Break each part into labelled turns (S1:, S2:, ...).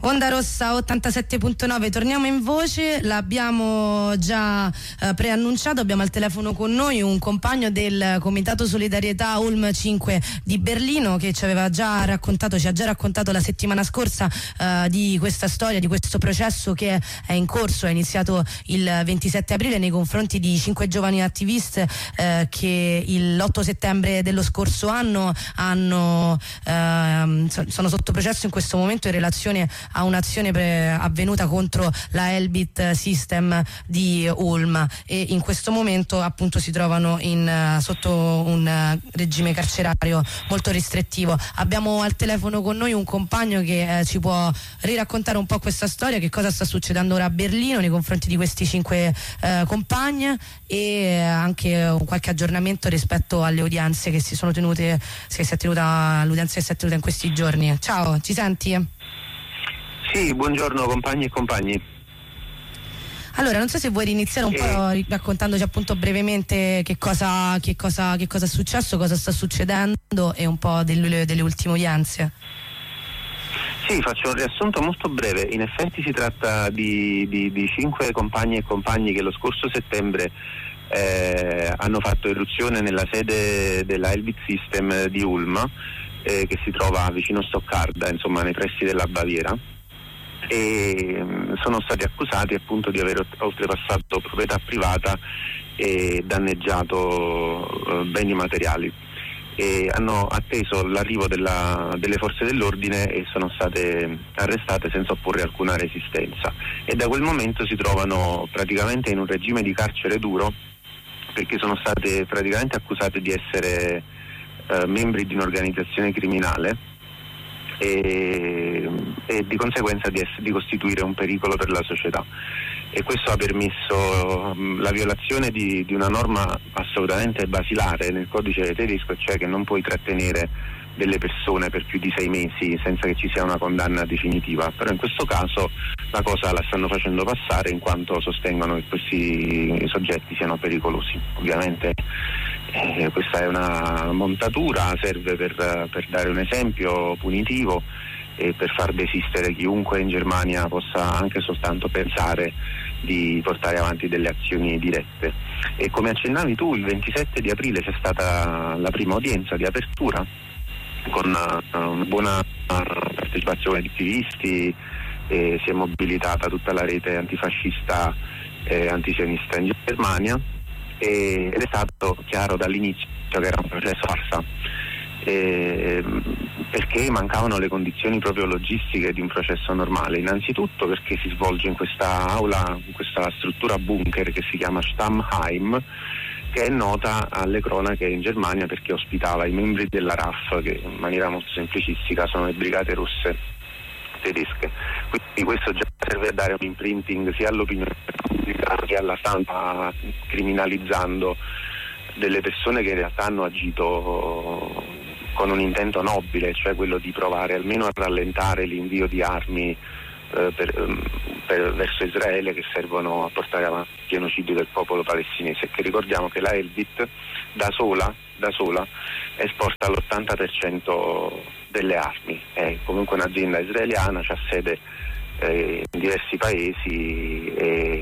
S1: Onda Rossa 87.9, torniamo in voce, l'abbiamo già preannunciato, abbiamo al telefono con noi un compagno del Comitato Solidarietà Ulm 5 di Berlino che ci ha già raccontato la settimana scorsa di questa storia, di questo processo che è in corso, è iniziato il 27 aprile nei confronti di 5 giovani attiviste che l'8 settembre dello scorso anno sono sotto processo in questo momento in relazione a un'azione avvenuta contro la Elbit System di Ulm, e in questo momento appunto si trovano sotto un regime carcerario molto restrittivo. Abbiamo al telefono con noi un compagno che ci può riraccontare un po' questa storia, che cosa sta succedendo ora a Berlino nei confronti di questi 5 compagni, e anche qualche aggiornamento rispetto alle udienze che si sono tenute, l'udienza che si è tenuta in questi giorni. Ciao, ci senti?
S2: Sì, buongiorno compagni e compagni.
S1: Allora, non so se vuoi iniziare un po' raccontandoci appunto brevemente che cosa è successo, cosa sta succedendo e un po' delle ultime udienze.
S2: Sì, faccio un riassunto molto breve. In effetti si tratta di 5 compagni e compagni che lo scorso settembre hanno fatto irruzione nella sede della Elbit System di Ulm, che si trova vicino Stoccarda, insomma nei pressi della Baviera, e sono stati accusati appunto di aver oltrepassato proprietà privata e danneggiato beni materiali, e hanno atteso l'arrivo delle forze dell'ordine e sono state arrestate senza opporre alcuna resistenza, e da quel momento si trovano praticamente in un regime di carcere duro, perché sono state praticamente accusate di essere membri di un'organizzazione criminale e di conseguenza di costituire un pericolo per la società, e questo ha permesso la violazione di una norma assolutamente basilare nel codice tedesco, cioè che non puoi trattenere delle persone per più di 6 mesi senza che ci sia una condanna definitiva. Però in questo caso la cosa la stanno facendo passare, in quanto sostengono che questi soggetti siano pericolosi. Ovviamente questa è una montatura, serve per dare un esempio punitivo e per far desistere chiunque in Germania possa anche soltanto pensare di portare avanti delle azioni dirette. E come accennavi tu, il 27 di aprile c'è stata la prima udienza di apertura con una buona partecipazione di attivisti, e si è mobilitata tutta la rete antifascista e antisionista in Germania, ed è stato chiaro dall'inizio che era un processo farsa, perché mancavano le condizioni proprio logistiche di un processo normale. Innanzitutto perché si svolge in questa aula, in questa struttura bunker che si chiama Stammheim, che è nota alle cronache in Germania perché ospitava i membri della RAF, che in maniera molto semplicistica sono le brigate rosse tedesche. Quindi questo già serve a dare un imprinting sia all'opinione pubblica che alla stampa, criminalizzando delle persone che in realtà hanno agito con un intento nobile, cioè quello di provare almeno a rallentare l'invio di armi verso Israele, che servono a portare avanti il genocidio del popolo palestinese, che ricordiamo che la Elbit da sola esporta l'80% delle armi, è comunque un'azienda israeliana, c'ha sede in diversi paesi,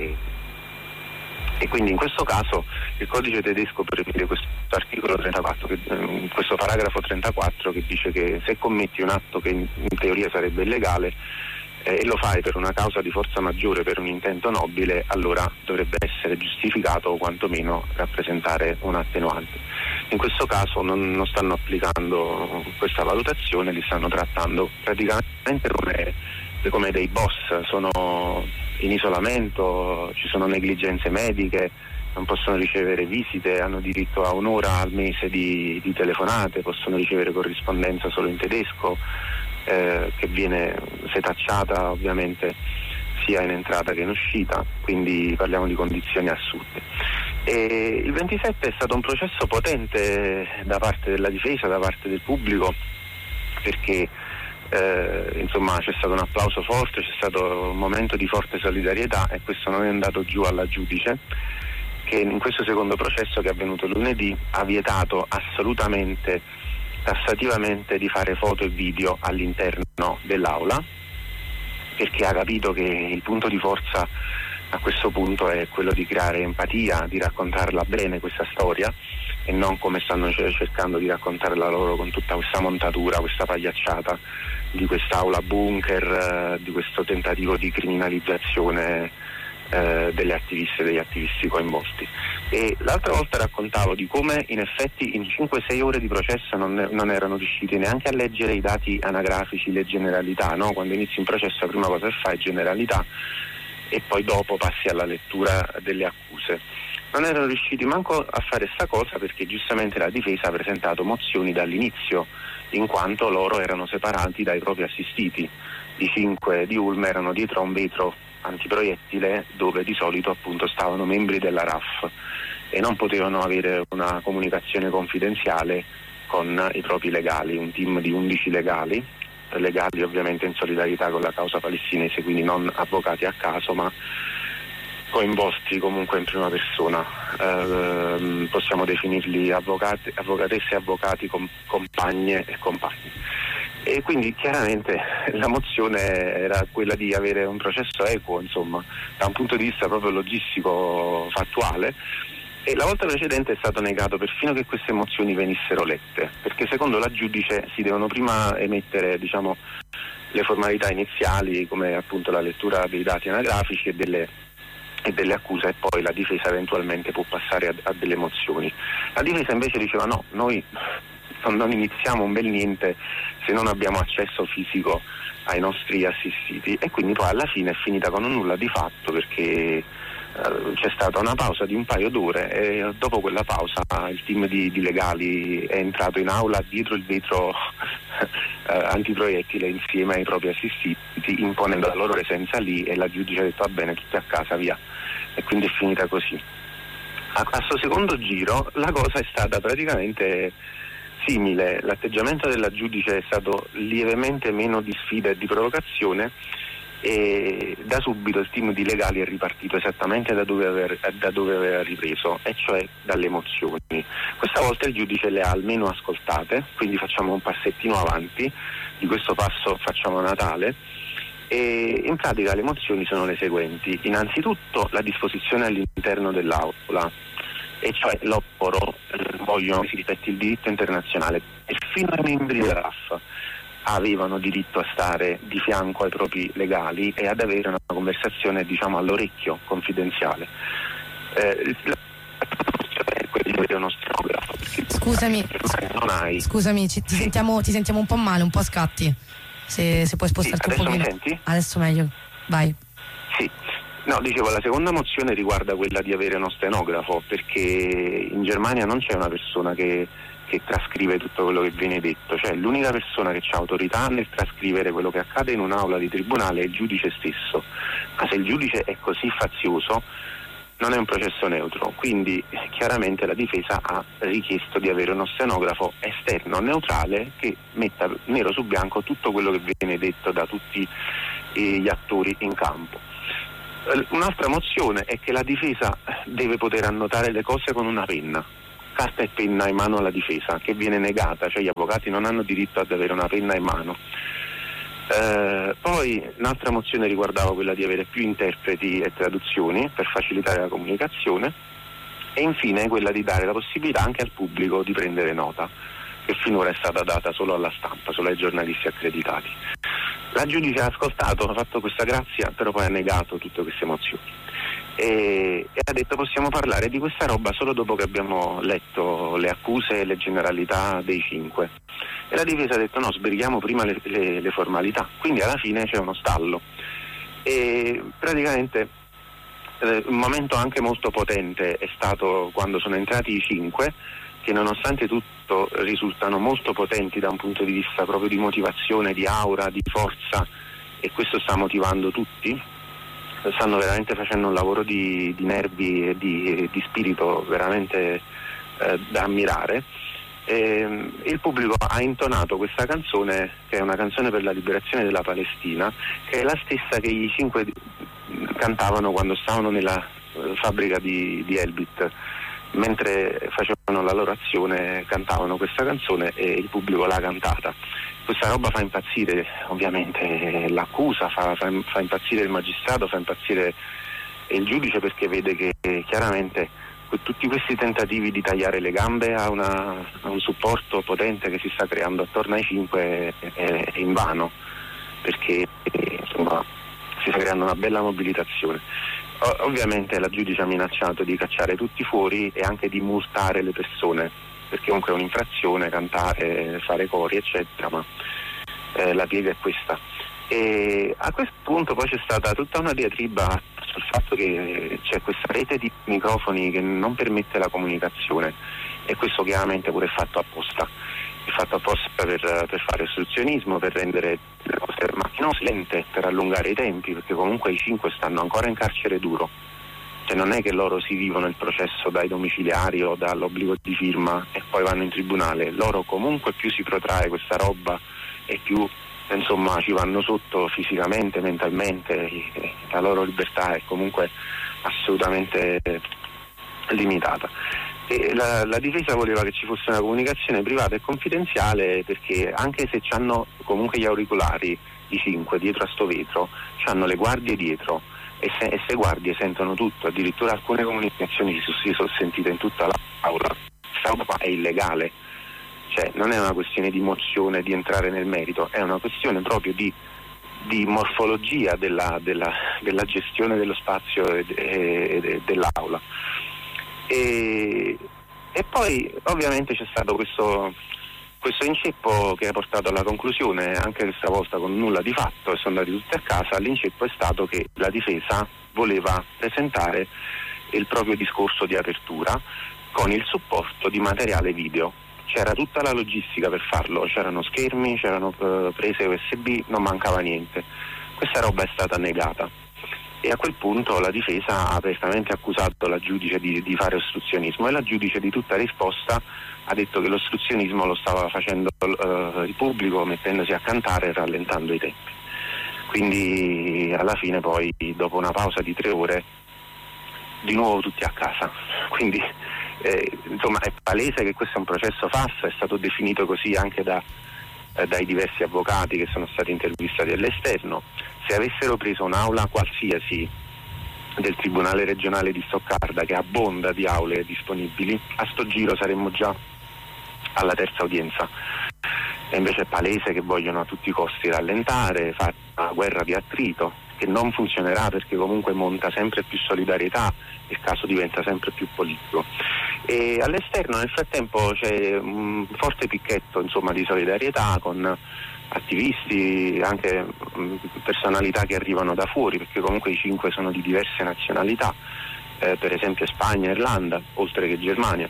S2: e quindi in questo caso il codice tedesco prevede questo articolo 34, questo paragrafo 34, che dice che se commetti un atto che in teoria sarebbe illegale e lo fai per una causa di forza maggiore, per un intento nobile, allora dovrebbe essere giustificato o quantomeno rappresentare un attenuante. In questo caso non stanno applicando questa valutazione, li stanno trattando praticamente come dei boss, sono in isolamento, ci sono negligenze mediche, non possono ricevere visite, hanno diritto a un'ora al mese di telefonate, possono ricevere corrispondenza solo in tedesco, che viene setacciata ovviamente sia in entrata che in uscita, quindi parliamo di condizioni assurde. E il 27 è stato un processo potente da parte della difesa, da parte del pubblico, perché insomma c'è stato un applauso forte, c'è stato un momento di forte solidarietà, e questo non è andato giù alla giudice, che in questo secondo processo, che è avvenuto lunedì, ha vietato assolutamente, tassativamente, di fare foto e video all'interno dell'aula, perché ha capito che il punto di forza a questo punto è quello di creare empatia, di raccontarla bene questa storia e non come stanno cercando di raccontarla loro con tutta questa montatura, questa pagliacciata di quest'aula bunker, di questo tentativo di criminalizzazione delle attiviste e degli attivisti coinvolti. E l'altra volta raccontavo di come in effetti in 5-6 ore di processo non erano riusciti neanche a leggere i dati anagrafici, le generalità, no? Quando inizi un processo la prima cosa che fai è generalità e poi dopo passi alla lettura delle accuse. Non erano riusciti manco a fare sta cosa perché giustamente la difesa ha presentato mozioni dall'inizio, in quanto loro erano separati dai propri assistiti. I 5 di Ulm erano dietro a un vetro antiproiettile dove di solito appunto stavano membri della RAF e non potevano avere una comunicazione confidenziale con i propri legali, un team di 11 legali ovviamente in solidarietà con la causa palestinese, quindi non avvocati a caso ma coinvolti comunque in prima persona, possiamo definirli avvocatesse e avvocati, compagne e compagni. E quindi chiaramente la mozione era quella di avere un processo equo, insomma, da un punto di vista proprio logistico fattuale, e la volta precedente è stato negato perfino che queste mozioni venissero lette, perché secondo la giudice si devono prima emettere, diciamo, le formalità iniziali come appunto la lettura dei dati anagrafici e delle accuse e poi la difesa eventualmente può passare a delle mozioni. La difesa invece diceva no, noi non iniziamo un bel niente se non abbiamo accesso fisico ai nostri assistiti, e quindi poi alla fine è finita con un nulla di fatto perché c'è stata una pausa di un paio d'ore e dopo quella pausa il team di legali è entrato in aula dietro il vetro antiproiettile insieme ai propri assistiti, imponendo la loro presenza lì, e la giudice ha detto va bene, tutti a casa, via, e quindi è finita così. A questo secondo giro la cosa è stata praticamente simile, l'atteggiamento della giudice è stato lievemente meno di sfida e di provocazione, e da subito il team di legali è ripartito esattamente da dove aveva ripreso, e cioè dalle emozioni. Questa volta il giudice le ha almeno ascoltate, quindi facciamo un passettino avanti, di questo passo facciamo Natale, e in pratica le emozioni sono le seguenti. Innanzitutto la disposizione all'interno dell'aula, e cioè loro vogliono che si rispetti il diritto internazionale e fino ai membri della RAF avevano diritto a stare di fianco ai propri legali e ad avere una conversazione, diciamo, all'orecchio, confidenziale. Uno stenografo,
S1: scusami, ti sentiamo un po' male, un po' a scatti, se puoi spostarti
S2: sì,
S1: un pochino.
S2: Mi senti?
S1: Adesso meglio, vai.
S2: Sì. No, dicevo, la seconda mozione riguarda quella di avere uno stenografo, perché in Germania non c'è una persona che trascrive tutto quello che viene detto, cioè l'unica persona che ha autorità nel trascrivere quello che accade in un'aula di tribunale è il giudice stesso, ma se il giudice è così fazioso non è un processo neutro, quindi chiaramente la difesa ha richiesto di avere uno stenografo esterno, neutrale, che metta nero su bianco tutto quello che viene detto da tutti gli attori in campo. Un'altra mozione è che la difesa deve poter annotare le cose con una penna, carta e penna in mano alla difesa, che viene negata, cioè gli avvocati non hanno diritto ad avere una penna in mano. Poi un'altra mozione riguardava quella di avere più interpreti e traduzioni per facilitare la comunicazione, e infine quella di dare la possibilità anche al pubblico di prendere nota, che finora è stata data solo alla stampa, solo ai giornalisti accreditati. La giudice ha ascoltato, ha fatto questa grazia, però poi ha negato tutte queste mozioni e ha detto possiamo parlare di questa roba solo dopo che abbiamo letto le accuse e le generalità dei 5. E la difesa ha detto no, sbrighiamo prima le formalità, quindi alla fine c'è uno stallo. E praticamente un momento anche molto potente è stato quando sono entrati i 5, che nonostante tutto risultano molto potenti da un punto di vista proprio di motivazione, di aura, di forza, e questo sta motivando tutti. Stanno veramente facendo un lavoro di nervi e di spirito veramente da ammirare. Il pubblico ha intonato questa canzone, che è una canzone per la liberazione della Palestina, che è la stessa che i 5 cantavano quando stavano nella fabbrica di Elbit mentre facevano la loro azione cantavano questa canzone e il pubblico l'ha cantata. Questa roba fa impazzire ovviamente l'accusa, fa impazzire il magistrato, fa impazzire il giudice, perché vede che chiaramente tutti questi tentativi di tagliare le gambe a un supporto potente che si sta creando attorno ai 5 è invano, perché insomma si sta creando una bella mobilitazione. Ovviamente la giudice ha minacciato di cacciare tutti fuori e anche di multare le persone, perché comunque è un'infrazione cantare, fare cori eccetera, ma la piega è questa. E a questo punto poi c'è stata tutta una diatriba sul fatto che c'è questa rete di microfoni che non permette la comunicazione, e questo chiaramente pure è fatto apposta. È fatto apposta per fare ostruzionismo, per rendere le cose macchinose, lente, per allungare i tempi, perché comunque i 5 stanno ancora in carcere duro. Cioè non è che loro si vivono il processo dai domiciliari o dall'obbligo di firma e poi vanno in tribunale. Loro comunque più si protrae questa roba e più insomma ci vanno sotto fisicamente, mentalmente, la loro libertà è comunque assolutamente limitata. E la difesa voleva che ci fosse una comunicazione privata e confidenziale, perché anche se c'hanno comunque gli auricolari, i 5 dietro a sto vetro, c'hanno le guardie dietro e se guardie sentono tutto, addirittura alcune comunicazioni si sono sentite in tutta l'aula. Questa roba è illegale, cioè non è una questione di mozione, di entrare nel merito, è una questione proprio di morfologia della gestione dello spazio e dell'aula. E poi ovviamente c'è stato questo inceppo che ha portato alla conclusione, anche questa volta con nulla di fatto, e sono andati tutti a casa. L'inceppo è stato che la difesa voleva presentare il proprio discorso di apertura con il supporto di materiale video. C'era tutta la logistica per farlo, c'erano schermi, c'erano prese USB, non mancava niente. Questa roba è stata negata. E a quel punto la difesa ha apertamente accusato la giudice di fare ostruzionismo, e la giudice di tutta risposta ha detto che l'ostruzionismo lo stava facendo il pubblico, mettendosi a cantare e rallentando i tempi. Quindi alla fine poi, dopo una pausa di 3 ore, di nuovo tutti a casa. Quindi insomma è palese che questo è un processo falso, è stato definito così anche dai diversi avvocati che sono stati intervistati all'esterno. Se avessero preso un'aula qualsiasi del Tribunale regionale di Stoccarda, che abbonda di aule disponibili, a sto giro saremmo già alla terza udienza. E invece è palese che vogliono a tutti i costi rallentare, fare una guerra di attrito che non funzionerà, perché comunque monta sempre più solidarietà e il caso diventa sempre più politico. E all'esterno nel frattempo c'è un forte picchetto insomma di solidarietà con attivisti, anche personalità che arrivano da fuori, perché comunque i 5 sono di diverse nazionalità, per esempio Spagna, Irlanda, oltre che Germania.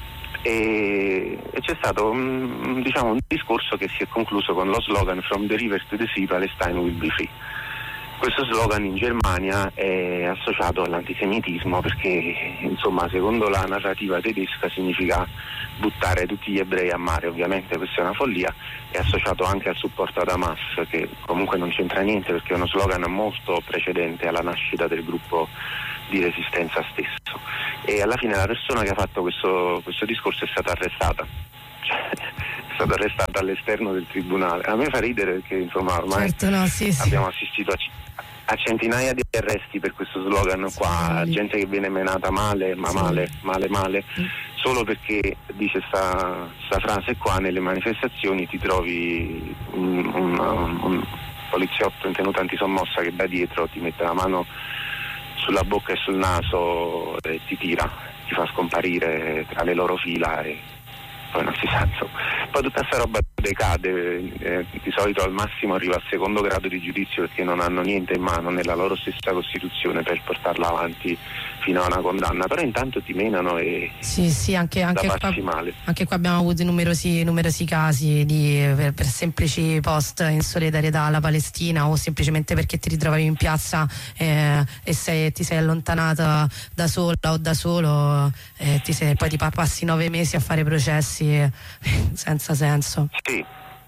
S2: E c'è stato un discorso che si è concluso con lo slogan "From the river to the sea, Palestine will be free". Questo slogan in Germania è associato all'antisemitismo, perché insomma secondo la narrativa tedesca significa buttare tutti gli ebrei a mare. Ovviamente questa è una follia, è associato anche al supporto ad Hamas, che comunque non c'entra niente, perché è uno slogan molto precedente alla nascita del gruppo di resistenza stesso. E alla fine la persona che ha fatto questo discorso è stata arrestata, è stata arrestata all'esterno del tribunale. A me fa ridere perché insomma ormai abbiamo assistito a centinaia di arresti per questo slogan qua, gente che viene menata male, ma male, solo perché dice sta frase qua: nelle manifestazioni ti trovi un poliziotto in tenuta antisommossa che da dietro ti mette la mano sulla bocca e sul naso e ti tira, ti fa scomparire tra le loro fila e poi non si sa, insomma. Poi tutta sta roba decade, di solito al massimo arriva al secondo grado di giudizio, perché non hanno niente in mano nella loro stessa Costituzione per portarla avanti fino a una condanna, però intanto ti menano e
S1: anche
S2: male.
S1: Anche qua abbiamo avuto numerosi casi per semplici post in solidarietà alla Palestina, o semplicemente perché ti ritrovavi in piazza e ti sei allontanata da sola o da solo, poi ti passi 9 mesi a fare processi senza senso.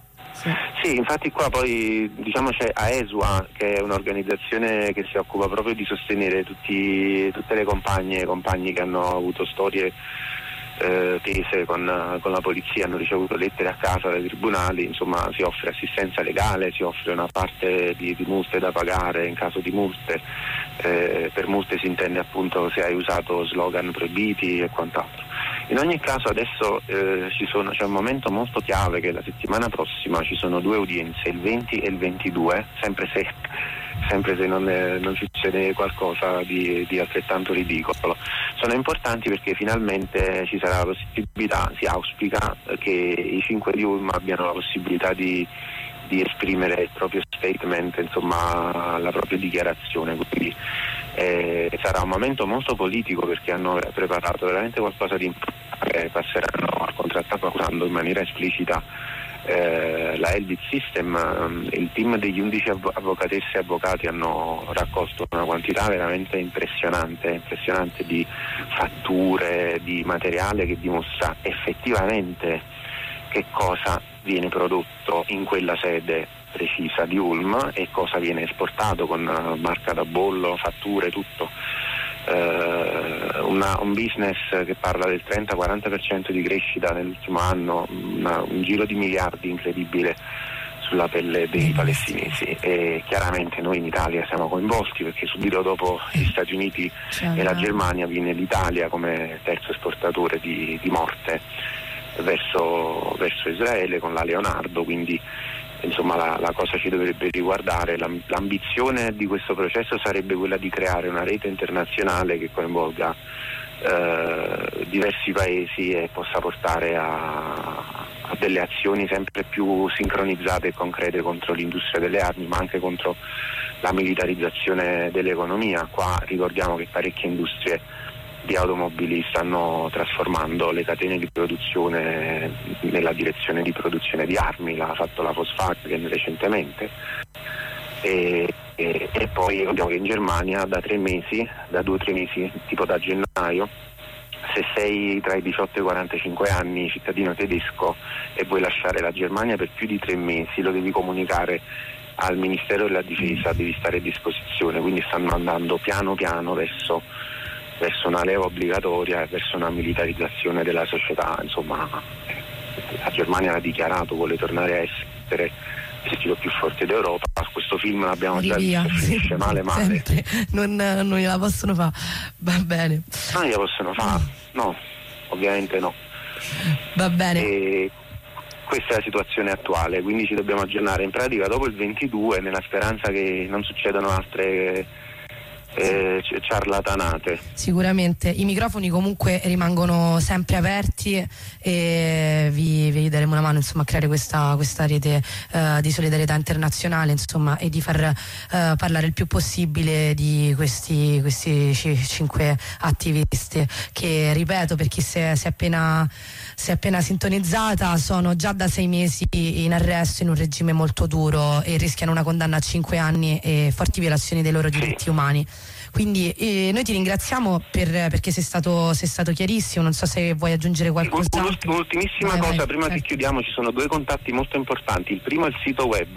S2: Sì, infatti qua poi diciamo c'è AESUA, che è un'organizzazione che si occupa proprio di sostenere tutte le compagne e compagni che hanno avuto storie tese con la polizia, hanno ricevuto lettere a casa dai tribunali, insomma si offre assistenza legale, si offre una parte di multe da pagare in caso di multe, per multe si intende appunto se hai usato slogan proibiti e quant'altro. In ogni caso adesso c'è un momento molto chiave, che la settimana prossima ci sono 2 udienze, il 20 e il 22, sempre se non succede qualcosa di altrettanto ridicolo. Sono importanti perché finalmente ci sarà la possibilità, si auspica che i 5 di Ulm abbiano la possibilità di esprimere il proprio statement, insomma la propria dichiarazione, quindi sarà un momento molto politico perché hanno preparato veramente qualcosa di importante, passeranno al contrattacco accusando in maniera esplicita la Elbit System. Il team degli 11 avvocatesse e avvocati hanno raccolto una quantità veramente impressionante di fatture, di materiale che dimostra effettivamente che cosa viene prodotto in quella sede precisa di Ulm e cosa viene esportato con marca da bollo, fatture, tutto. Un business che parla del 30-40% di crescita nell'ultimo anno, un giro di miliardi incredibile sulla pelle dei palestinesi, e chiaramente noi in Italia siamo coinvolti perché subito dopo gli Stati Uniti e la Germania viene l'Italia come terzo esportatore di morte verso Israele con la Leonardo, quindi insomma la cosa ci dovrebbe riguardare. L'ambizione di questo processo sarebbe quella di creare una rete internazionale che coinvolga diversi paesi e possa portare a delle azioni sempre più sincronizzate e concrete contro l'industria delle armi, ma anche contro la militarizzazione dell'economia. Qua ricordiamo che parecchie industrie di automobili stanno trasformando le catene di produzione nella direzione di produzione di armi, l'ha fatto la Volkswagen recentemente, e poi ricordiamo che in Germania da 2 o 3 mesi, tipo da gennaio, se sei tra i 18 e i 45 anni cittadino tedesco e vuoi lasciare la Germania per più di 3 mesi, lo devi comunicare al Ministero della Difesa, devi stare a disposizione, quindi stanno andando piano piano verso una leva obbligatoria e verso una militarizzazione della società. Insomma, la Germania l'ha dichiarato, vuole tornare a essere il stile più forte d'Europa. Questo film l'abbiamo già visto, finisce male.
S1: Non gliela possono fare, va bene.
S2: Non gliela possono fare, no, ovviamente no.
S1: Va bene.
S2: E questa è la situazione attuale, quindi ci dobbiamo aggiornare in pratica dopo il 22, nella speranza che non succedano altre ciarlatanate.
S1: Sicuramente i microfoni comunque rimangono sempre aperti e vi daremo una mano, insomma, a creare questa rete di solidarietà internazionale, insomma, e di far parlare il più possibile di questi 5 attivisti che, ripeto, per chi si è appena sintonizzata, sono già da 6 mesi in arresto in un regime molto duro e rischiano una condanna a 5 anni e forti violazioni dei loro diritti umani. Quindi noi ti ringraziamo perché sei stato chiarissimo. Non so se vuoi aggiungere qualcos'altro.
S2: Un'ultimissima cosa, prima che chiudiamo, ci sono 2 contatti molto importanti. Il primo è il sito web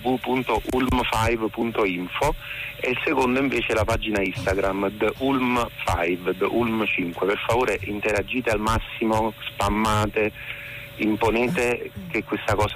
S2: www.ulm5.info e il secondo invece è la pagina Instagram TheUlm5, TheUlm5. Per favore interagite al massimo, spammate, imponete che questa cosa